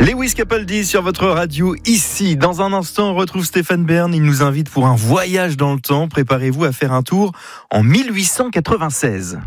Lewis Capaldi sur votre radio ici. Dans un instant, on retrouve Stéphane Bern. Il nous invite pour un voyage dans le temps. Préparez-vous à faire un tour en 1896.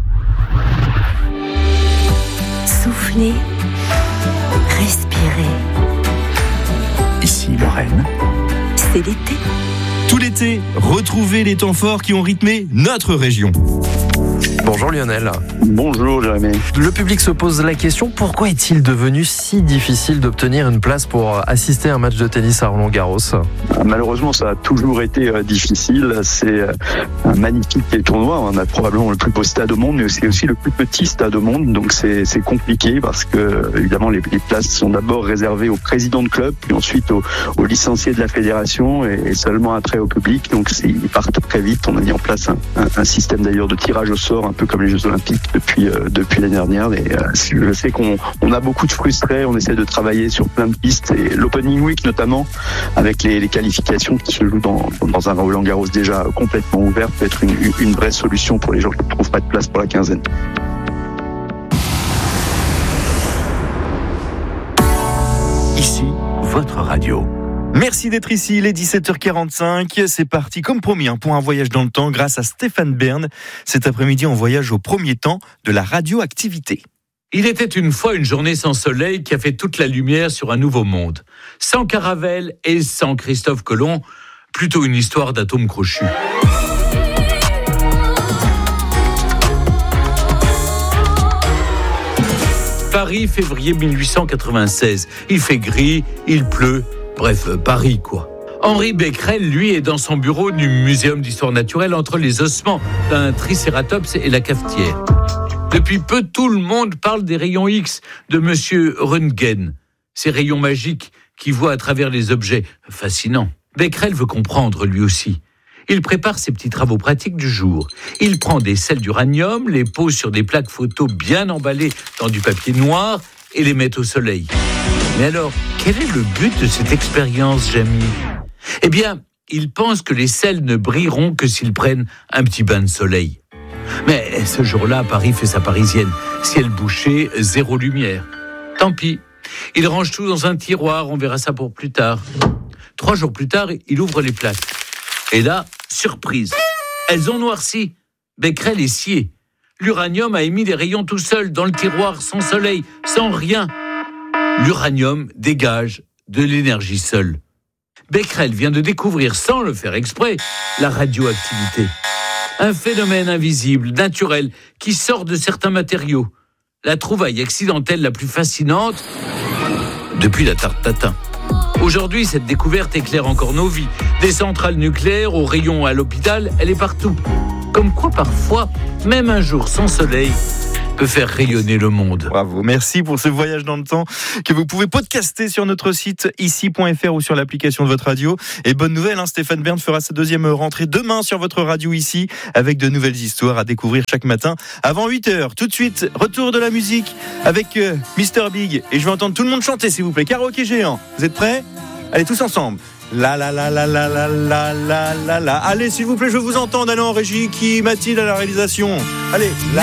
Soufflez, respirez. Ici, Lorraine. C'est l'été. Tout l'été, retrouvez les temps forts qui ont rythmé notre région. Bonjour Lionel. Bonjour Jérémy. Le public se pose la question, pourquoi est-il devenu si difficile d'obtenir une place pour assister à un match de tennis à Roland-Garros ? Malheureusement, ça a toujours été difficile. C'est un magnifique tournoi. On a probablement le plus beau stade au monde, mais c'est aussi le plus petit stade au monde. Donc c'est compliqué parce que, évidemment, les places sont d'abord réservées aux présidents de club, puis ensuite aux licenciés de la fédération et seulement après au public. Donc ils partent très vite. On a mis en place un système d'ailleurs de tirage au sort, un peu comme les Jeux Olympiques depuis l'année dernière. Et je sais qu'on a beaucoup de frustrés. On essaie de travailler sur plein de pistes et l'Opening Week notamment, avec les qualifications qui se jouent dans un Roland-Garros déjà complètement ouvert, peut être une vraie solution pour les gens qui ne trouvent pas de place pour la quinzaine. Ici, votre radio. Merci d'être ici, il est 17h45, c'est parti comme promis pour un voyage dans le temps grâce à Stéphane Bern. Cet après-midi, on voyage au premier temps de la radioactivité. Il était une fois une journée sans soleil qui a fait toute la lumière sur un nouveau monde. Sans Caravelle et sans Christophe Colomb, plutôt une histoire d'atomes crochus. Paris, février 1896. Il fait gris, il pleut. Bref, Paris, quoi. Henri Becquerel, lui, est dans son bureau du Muséum d'histoire naturelle entre les ossements d'un tricératops et la cafetière. Depuis peu, tout le monde parle des rayons X de Monsieur Röntgen. Ces rayons magiques qui voient à travers les objets. Fascinant. Becquerel veut comprendre, lui aussi. Il prépare ses petits travaux pratiques du jour. Il prend des sels d'uranium, les pose sur des plaques photos bien emballées dans du papier noir et les met au soleil. Mais alors, quel est le but de cette expérience, Jamy ? Eh bien, il pense que les sels ne brilleront que s'ils prennent un petit bain de soleil. Mais ce jour-là, Paris fait sa parisienne. Ciel bouché, zéro lumière. Tant pis. Il range tout dans un tiroir, on verra ça pour plus tard. 3 jours plus tard, il ouvre les plaques. Et là, surprise, elles ont noirci. Becquerel est scié. L'uranium a émis des rayons tout seul, dans le tiroir, sans soleil, sans rien. L'uranium dégage de l'énergie seule. Becquerel vient de découvrir, sans le faire exprès, la radioactivité. Un phénomène invisible, naturel, qui sort de certains matériaux. La trouvaille accidentelle la plus fascinante depuis la tarte tatin. Aujourd'hui, cette découverte éclaire encore nos vies. Des centrales nucléaires aux rayons à l'hôpital, elle est partout. Comme quoi, parfois, même un jour sans soleil peut faire rayonner le monde. Bravo, merci pour ce voyage dans le temps que vous pouvez podcaster sur notre site ici.fr ou sur l'application de votre radio. Et bonne nouvelle, Stéphane Bern fera sa deuxième rentrée demain sur votre radio ici, avec de nouvelles histoires à découvrir chaque matin avant 8h. Tout de suite, retour de la musique avec Mr Big. Et je veux entendre tout le monde chanter, s'il vous plaît. Karaoké géant. Vous êtes prêts ? Allez, tous ensemble. La la la la la la la la la la. Allez, s'il vous plaît, je veux vous entendre. Allez en régie, qui Mathilde à la réalisation. Allez.